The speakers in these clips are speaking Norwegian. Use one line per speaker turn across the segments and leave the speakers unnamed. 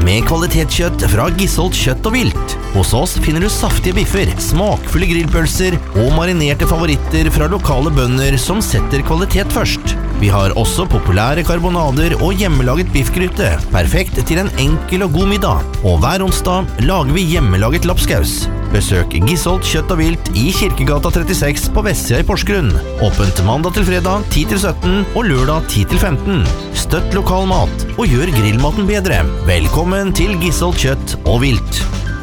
med kvalitetskjøtt fra Gisholt Kjøtt og Vilt. Hos oss finner du saftige biffer, smakfulle grillpølser og marinerte favoritter fra lokale bønder som setter kvalitet først. Vi har også populære karbonader og hjemmelaget biffgryte, perfekt til en enkel og god middag. Og hver onsdag lager vi hjemmelaget lapskaus. Besøk Gisholt Kjøtt og Vilt i Kirkegata 36 på Vestsida i Porsgrunn. Åpent mandag til fredag 10-17 og lørdag 10-15. Støtt lokal mat og gjør grillmaten bedre. Velkommen til Gisholt Kjøtt og Vilt.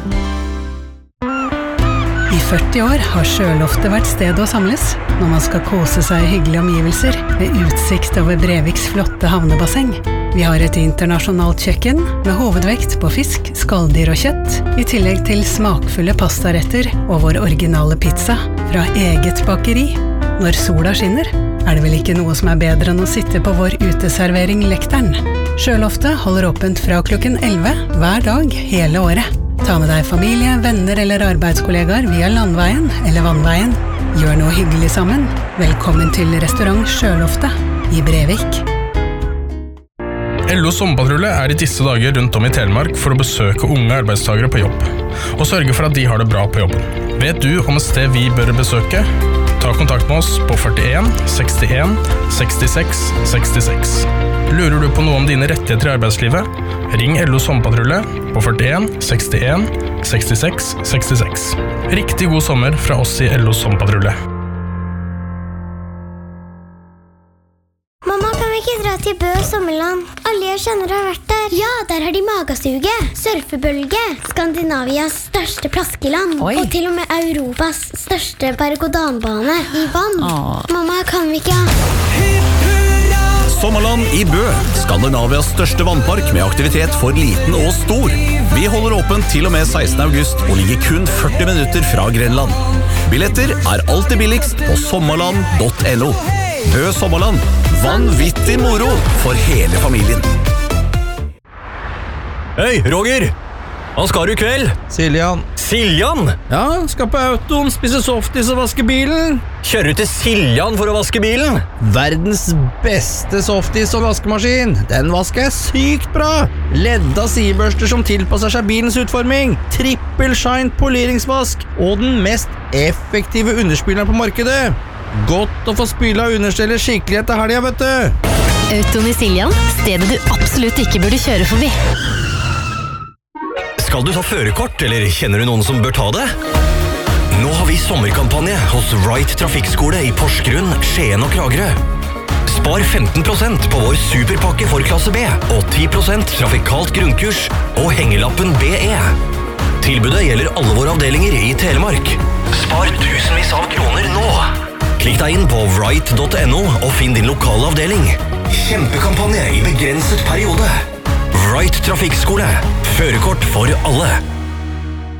I 40 år har Sjøloftet vært stedet å samles når man skal kose seg i hyggelige omgivelser med utsikt over Breviks flotte havnebasseng. Vi har et internasjonalt kjøkken med hovedvekt på fisk, skalldyr og kjøtt, i tillegg til smakfulle pastaretter og vår originale pizza fra eget bakeri. Når sola skinner, er det vel ikke noe som er bedre enn å sitte på vår uteservering Lekteren. Sjøloftet holder åpent fra klokken 11 hver dag hele året. Ta med deg familie, venner eller arbeidskollegaer via landveien eller vannveien. Gjør noe hyggelig sammen. Velkommen til restaurant Sjøloftet i Brevik.
LO Sommerpatrulje er i disse dager rundt om i Telemark for å besøke unge arbeidstagere på jobb, og sørge for at de har det bra på jobben. Vet du om et sted vi bør besøke? Ta kontakt med oss på 41 61 66 66. Lurer du på noe om dine rettigheter i arbeidslivet? Ring LO Sommerpatrulje på 41 61 66 66. Riktig god sommer fra oss i LO Sommerpatrulje.
Mamma, kan vi ikke dra til Bø Sommerland? Alle jeg kjenner har vært der. Ja, der har de magasuge, surfebølge, Skandinavias største plaskeland, og til og med Europas største berg-og-dal-bane i vann. Mamma, kan vi ikke
Sommerland i Bø, Skandinavias største vannpark med aktivitet for liten og stor. Vi holder åpent til og med 16. august og ligger kun 40 minutter fra Grenland. Billetter er alltid billigst på sommerland.no. Bø Sommerland, vanvittig moro for hele familien.
Hei, Roger! Hva skal du i kveld?
Siljan.
Siljan?
Ja, skal på autoen, spise softis og vaske bilen.
Kjører du til Siljan for å vaske bilen?
Verdens beste softis og vaskemaskin. Den vasker jeg sykt bra. Ledda sidebørster som tilpasser seg bilens utforming. Trippel shine poleringsvask. Og den mest effektive underspilleren på markedet. Godt å få spyla understeller skikkelig etter helga, vet du.
Autoen i Siljan, stedet du absolutt ikke burde kjøre forbi.
Skal du ta førerkort, eller kjenner du noen som bør ta det? Nå har vi sommerkampanje hos Wright Trafikkskole i Porsgrunn, Skien og Kragerø. Spar 15% på vår superpakke for klasse B, og 10% trafikalt grunnkurs og hengelappen BE. Tilbudet gjelder alle våre avdelinger i Telemark. Spar tusenvis av kroner nå. Klikk deg inn på wright.no og finn din lokale avdeling. Kjempekampanje i begrenset periode. Wright Trafikkskole. Førerkort for alle.